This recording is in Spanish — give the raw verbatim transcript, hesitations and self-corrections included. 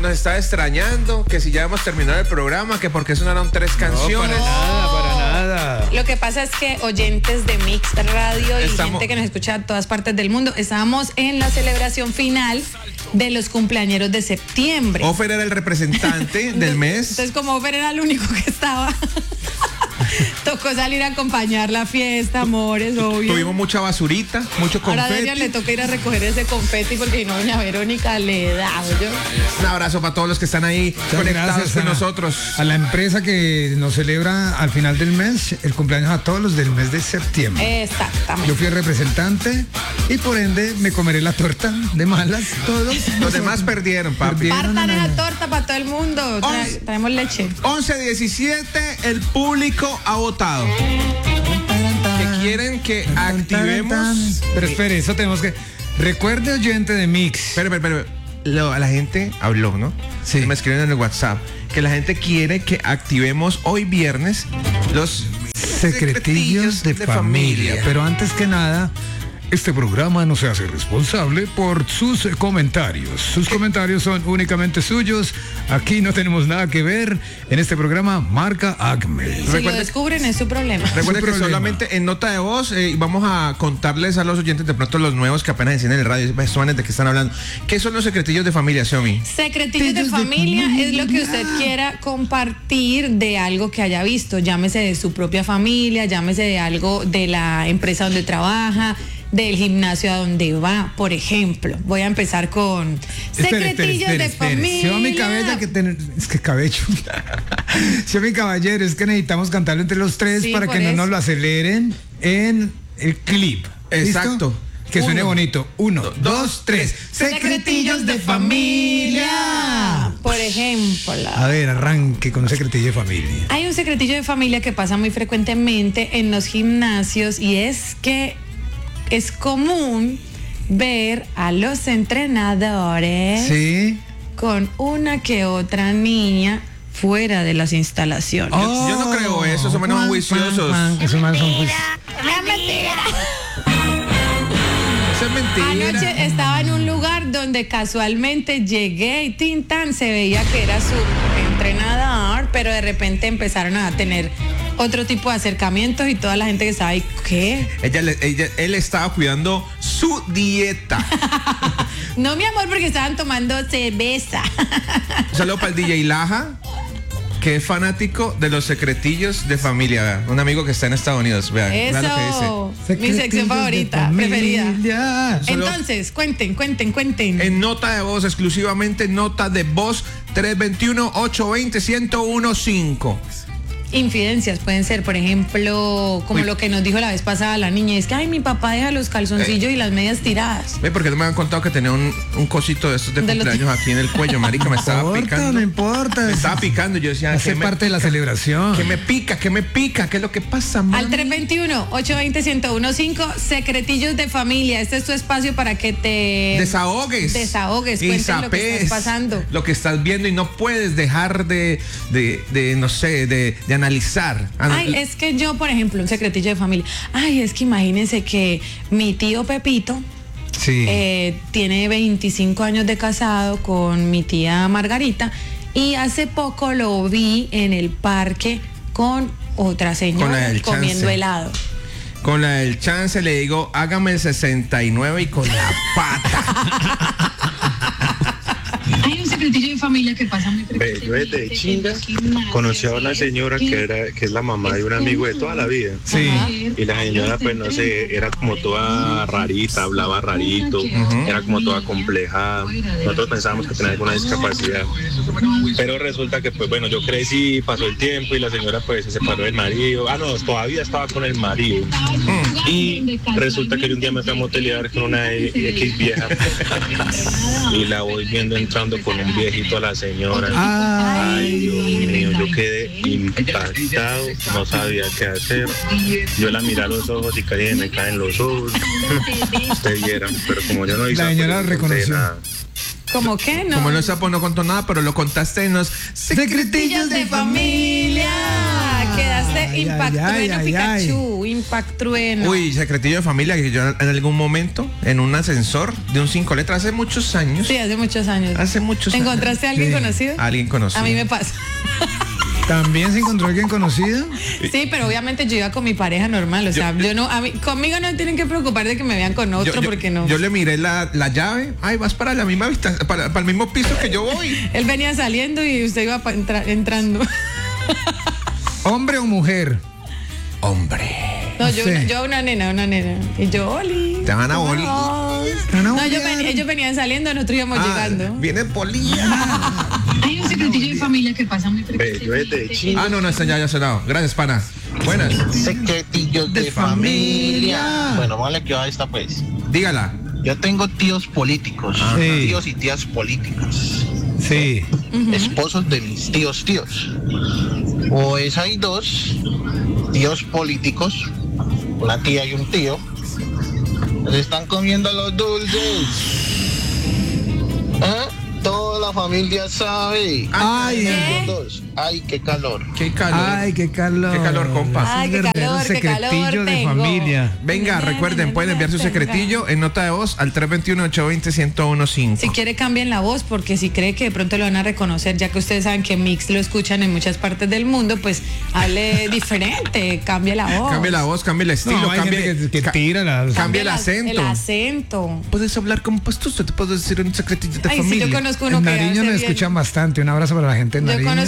Nos está extrañando, que si ya hemos terminado el programa, que porque sonaron tres canciones. No, para nada, para nada. Lo que pasa es que oyentes de Mix Radio y Estamos... gente que nos escucha de todas partes del mundo, estábamos en la celebración final de los cumpleañeros de septiembre. Ofer era el representante del mes. Entonces, como Ofer era el único que estaba, tocó salir a acompañar la fiesta, amores, obvio. Tuvimos mucha basurita, mucho confeti. Ahora a Daniel le toca ir a recoger ese confeti porque si no, doña Verónica le da. ¿Yo? Un abrazo para todos los que están ahí Muchas conectados con a, nosotros. A la empresa que nos celebra al final del mes, el cumpleaños a todos los del mes de septiembre. Exactamente. Yo fui el representante y por ende me comeré la torta de malas todos. Los demás perdieron, papi. Perdieron. Partan esa torta para todo el mundo. Tra Once. traemos leche. once diecisiete, el público ha votado. Que quieren que activemos. Pero espere, eso tenemos que... Recuerde, oyente de Mix. Pero, pero, pero, lo- la gente habló, ¿no? Sí. Me escriben en el WhatsApp que la gente quiere que activemos hoy viernes los Secretillos de, familia. Pero antes que nada, este programa no se hace responsable por sus comentarios. Sus comentarios son únicamente suyos. Aquí no tenemos nada que ver. En este programa, marca Acme. Si lo Recuerde- descubren es su problema. Recuerden Su que problema. solamente en nota de voz eh, vamos a contarles a los oyentes de pronto los nuevos que apenas encienden el radio, suenan de qué están hablando. ¿Qué son los secretillos de familia, Xiaomi? Secretillos de Secretillos de familia familia. es lo que usted quiera compartir de algo que haya visto. Llámese de su propia familia, llámese de algo de la empresa donde trabaja, del gimnasio a donde va, por ejemplo. Voy a empezar con secretillos de familia. Xiaomi Cabella, que tener, es que cabello. Xiaomi Caballero, es que necesitamos cantarlo entre los tres Sí, para por que no eso. nos lo aceleren en el clip. ¿Listo? Exacto. Que suene Uno, bonito. Uno, dos, tres. Secretillos de familia. Por ejemplo. A ver, arranque con un secretillo de familia. Hay un secretillo de familia que pasa muy frecuentemente en los gimnasios y es que es común ver a los entrenadores Sí. con una que otra niña fuera de las instalaciones. Oh. Yo no creo eso, son menos juiciosos. Esos manes son juiciosos. Eso es mentira. Anoche estaba en un lugar donde casualmente llegué y Tintan se veía que era su entrenador, pero de repente empezaron a tener otro tipo de acercamientos y toda la gente que estaba ahí, ¿qué? Ella, le- ella- él estaba cuidando su dieta. No, mi amor, porque estaban tomando cerveza. Un saludo para el D J Laja, que es fanático de los secretillos de familia. Vean, un amigo que está en Estados Unidos. Vean, vean lo que Eso, mi Secretillos sección de favorita, familia. preferida. Solo- Entonces, cuenten, cuenten, cuenten. dice. En nota de voz, exclusivamente nota de voz, tres dos uno, ocho dos cero, uno uno cinco. Infidencias pueden ser, por ejemplo, como Uy. lo que nos dijo la vez pasada la niña, es que, ay, mi papá deja los calzoncillos y las medias tiradas. Ve, porque no me han contado que tenía un, un cosito de estos de, De los- cumpleaños aquí en el cuello, marica, me estaba No importa, picando. no importa. Me estaba picando, yo decía, Hace ¿qué me, parte de la celebración. ¿qué me pica? ¿Qué me pica? ¿Qué es lo que pasa, mami? Al tres dos uno, ocho dos cero, uno uno cinco, secretillos de familia. Este es tu espacio para que te Desahogues. Desahogues, Y cuenten lo que sapes estás pasando. Lo que estás viendo y no puedes dejar de, de, de, no sé, de, de analizar. Ana- Ay, es que yo, por ejemplo, un secretillo de familia. Ay, es que imagínense que mi tío Pepito Sí. eh, tiene veinticinco años de casado con mi tía Margarita y hace poco lo vi en el parque con otra Con señora la del comiendo chance. helado. Con la del chance le digo, hágame el sesenta y nueve y con la pata. Hay un secretillo de familia que pasa muy Ve, yo desde chinga conocí a una señora que era que es la mamá de un amigo de toda la vida. Sí. Y la señora, pues no sé, era como toda rarita, hablaba rarito, era como toda compleja. Nosotros pensábamos que tenía alguna discapacidad. Pero resulta que, pues bueno, yo crecí, pasó el tiempo y la señora pues se separó del marido. Ah, no, todavía estaba con el marido. Y resulta que yo un día me fui a motelear con una X vieja y la voy viendo entrando con un viejito a la señora. Ay, Dios mío, yo quedé impactado, no sabía qué hacer. Yo la miré a los ojos y caí, me caen los ojos. Ustedes vieran, pero como yo no hice La señora reconoció. nada. ¿Cómo que no? Como no sapo no contó nada, pero lo contaste en los Secretillos de familia. Quedaste Ay, impactrueno, ay, ay, Pikachu, impactrueno. Uy, secretillo de familia que yo en algún momento en un ascensor de un cinco letras hace muchos años. Sí, hace muchos años. Hace muchos ¿Te años. encontraste a alguien Sí. conocido? Alguien conocido. A mí me pasa. ¿También se encontró alguien conocido? Sí, pero obviamente yo iba con mi pareja normal, o sea, Yo- yo no, a mí, conmigo no tienen que preocupar de que me vean con otro, Yo- yo- porque no. Yo le miré la, la llave. Ay, vas para la misma vista, para, para el mismo piso que yo voy. Él venía saliendo y usted iba pa- entra- entrando. ¿Hombre o mujer? Hombre. No, No yo, sé. una, yo una nena, una nena. Y yo, Oli. Te van a Oli. vamos. ¿Te van a No, yo odiar? ven- ellos venían saliendo, nosotros íbamos Ah, llegando. viene Polilla. Hay un secretillo de familia que pasa muy Ve, yo desde chico. Ah, no, no, está ya, ya sonado. Gracias, pana. Buenas. Secretillos de, De familia. familia. Bueno, vamos a la que va esta pues. Dígala. Yo tengo tíos políticos, Sí. tíos y tías políticas, Sí. esposos de mis tíos tíos. Pues hay dos tíos políticos, una tía y un tío. Se están comiendo los dulces. ¿Ah? Toda la familia sabe. Ay, Los dos. Ay, qué calor. Qué calor. ay, qué calor. Qué calor, compa. Es un Ay, qué verdadero calor, qué calor secretillo de tengo. familia. Venga, recuerden, pueden enviar su secretillo en nota de voz al tres dos uno, ocho dos cero, uno cero uno cinco. Si quiere cambien la voz, porque si cree que de pronto lo van a reconocer, ya que ustedes saben que Mix lo escuchan en muchas partes del mundo, pues hable diferente, cambie la voz. Cambie la voz, cambie el estilo, No, hay cambie, gente que, que ca- tira las... cambie el la- acento. El acento. Puedes hablar como pastuso, te puedo decir un secretillo de Ay, sí, familia. yo conozco uno En que Nariño hace nos bien- escuchan bastante. Un abrazo para la gente en Yo Nariño. conozco